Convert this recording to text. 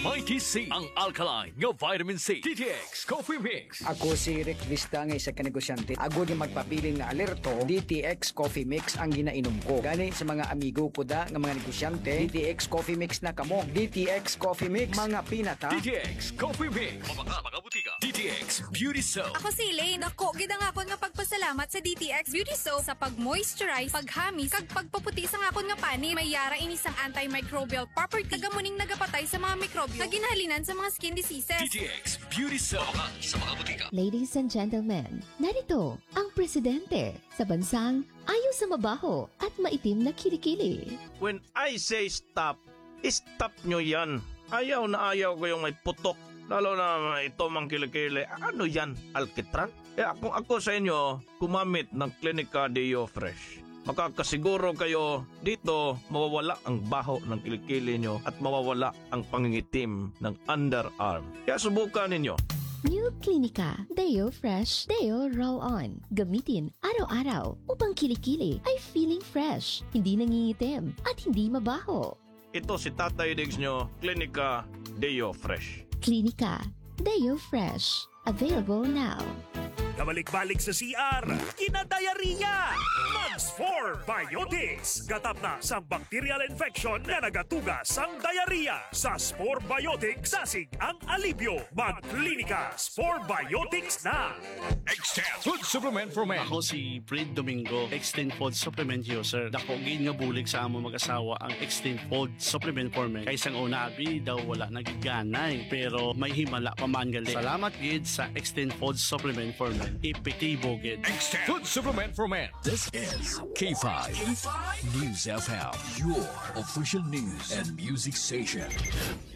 Mighty C, ang alkaline nga vitamin C. DTX Coffee Mix. Ako si Rick Vista nga isa ka negosyante. Ako di magpapiling na alerto, DTX Coffee Mix ang ginainom ko. Gani sa mga amigo ko da nga mga negosyante, DTX Coffee Mix na kamo. DTX Coffee Mix, mga pinata. DTX Coffee Mix. Mga butika. DTX Beauty Soap. Ako si Elaine. Ako, gidang akon nga pagpasalamat sa DTX Beauty Soap sa pag-moisturize, paghamis, kag pagpaputi sa akon nga pani. May yara inisang antimicrobial property. Tagamuning nagapatay sa mga mikrobyo na ginhalinan sa mga skin diseases. DTX Beauty Soap. Sa mga butika. Ladies and gentlemen, narito ang presidente sa bansang ayaw sa mabaho at maitim na kilikili. When I say stop, stop nyo yan. Ayaw na ayaw ko yung may putok. Lalo na ito mang kilikili. Ano yan? Alkitran? Kung ako sa inyo, gumamit ng Clinica Deo Fresh. Makakasiguro kayo dito mawawala ang baho ng kilikili nyo at mawawala ang pangingitim ng underarm. Kaya subukan ninyo. New Clinica Deo Fresh Deo Roll-On. Gamitin araw-araw upang kilikili ay feeling fresh, hindi nangingitim at hindi mabaho. Ito si Tatay Diggs nyo, Clinica Deo Fresh. Clinica Deo Fresh. Available now. Kabalik-balik sa CR, kinadayariya! Mags 4 Biotics. Gatap na sa bacterial infection na nagatugas ang diarrhea. Sa Spore Biotics, sasig ang alibyo. Mag-klinika, Spore Biotics na! Extend Food Supplement for Men. Ako si Fred Domingo, Extend Food Supplement User. Dako gin nga bulig sa among mag-asawa ang Extend Food Supplement for Men. Kaysang una abi daw wala nagiganay, pero may himala pa man gali. Salamat gid sa Extend Food Supplement for Men. Epektibo gid. Extend Food Supplement for Men. This is K5 News FM, your official news and music station.